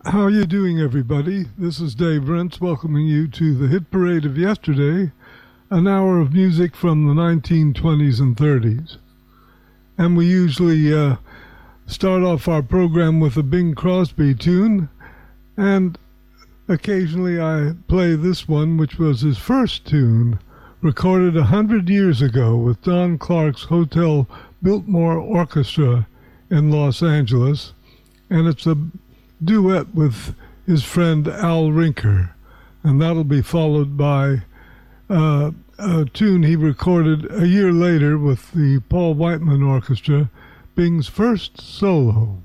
How you doing, everybody? This is Dave Rentz welcoming you to the Hit Parade of Yesterday, an hour of music from the 1920s and 30s. And we usually start off our program with a Bing Crosby tune, and occasionally I play this one, which was his first tune, recorded 100 years ago with Don Clark's Hotel Biltmore Orchestra in Los Angeles, and it's a duet with his friend Al Rinker, and that'll be followed by a tune he recorded a year later with the Paul Whiteman Orchestra, Bing's first solo.